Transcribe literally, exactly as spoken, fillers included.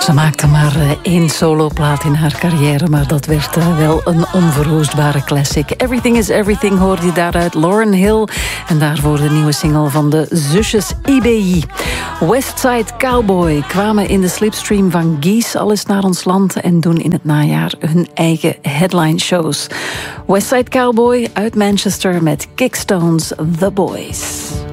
Ze maakte maar één soloplaat in haar carrière, maar dat werd wel een onverwoestbare classic. Everything is Everything hoorde je daaruit Lauryn Hill. En daarvoor de nieuwe single van de zusjes I B I. Westside Cowboy kwamen in de slipstream van Geese al eens naar ons land en doen in het najaar hun eigen headline shows. Westside Cowboy uit Manchester met Kickstones The Boys.